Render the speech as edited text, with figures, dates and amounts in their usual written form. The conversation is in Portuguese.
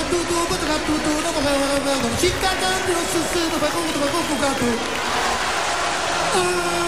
tudo, bota tudo, não morreu, não chica, não se vai com gato.